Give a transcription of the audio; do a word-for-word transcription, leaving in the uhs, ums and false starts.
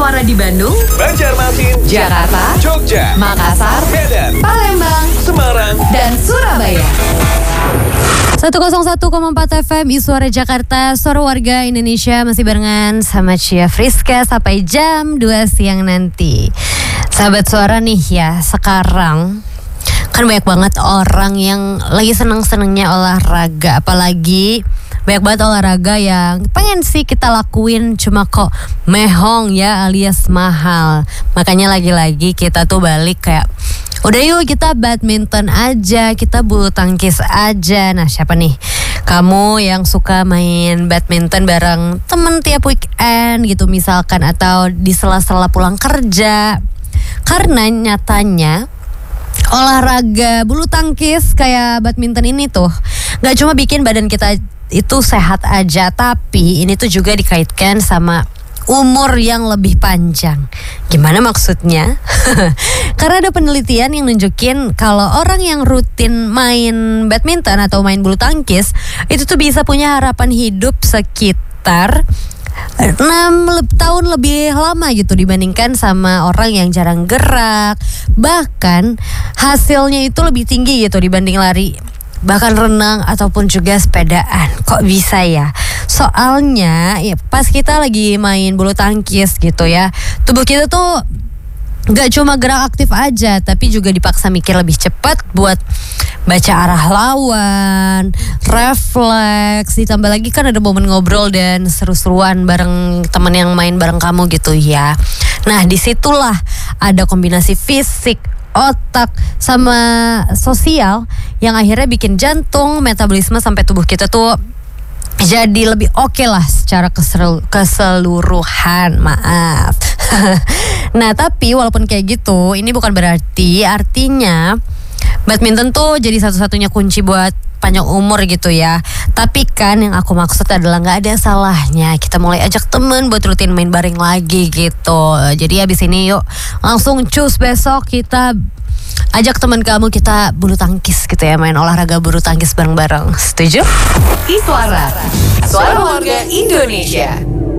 Iswara di Bandung, Banjarmasin, Jakarta, Jogja, Makassar, Medan, Palembang, Semarang, dan Surabaya. seratus satu koma empat F M Iswara Jakarta, suara warga Indonesia, masih barengan sama Cia Friska sampai jam dua siang nanti. Sahabat suara nih ya, sekarang kan banyak banget orang yang lagi seneng-senengnya olahraga, apalagi banyak banget olahraga yang pengen sih kita lakuin cuma kok mehong ya alias mahal. Makanya lagi-lagi kita tuh balik kayak udah yuk kita badminton aja, kita bulu tangkis aja. Nah siapa nih kamu yang suka main badminton bareng temen tiap weekend gitu misalkan, atau di sela-sela pulang kerja? Karena nyatanya olahraga bulu tangkis kayak badminton ini tuh gak cuma bikin badan kita itu sehat aja, tapi ini tuh juga dikaitkan sama umur yang lebih panjang. Gimana maksudnya? Karena ada penelitian yang nunjukin kalau orang yang rutin main badminton atau main bulu tangkis itu tuh bisa punya harapan hidup sekitar enam tahun lebih lama gitu dibandingkan sama orang yang jarang gerak. Bahkan hasilnya itu lebih tinggi gitu dibanding lari, bahkan renang ataupun juga sepedaan. Kok bisa ya? Soalnya ya pas kita lagi main bulu tangkis gitu ya, tubuh kita tuh gak cuma gerak aktif aja, tapi juga dipaksa mikir lebih cepat buat baca arah lawan, refleks. Ditambah lagi kan ada momen ngobrol dan seru-seruan bareng teman yang main bareng kamu gitu ya. Nah disitulah ada kombinasi fisik, otak, sama sosial yang akhirnya bikin jantung, metabolisme sampai tubuh kita tuh jadi lebih oke okay lah secara kesel- keseluruhan. Maaf. Nah tapi walaupun kayak gitu, ini bukan berarti artinya badminton tuh jadi satu-satunya kunci buat panjang umur gitu ya. Tapi kan yang aku maksud adalah gak ada salahnya kita mulai ajak temen buat rutin main bareng lagi gitu. Jadi abis ini yuk langsung cus besok kita ajak teman kamu, kita bulu tangkis gitu ya, main olahraga bulu tangkis bareng-bareng. Setuju? Iswara, suara warga Indonesia.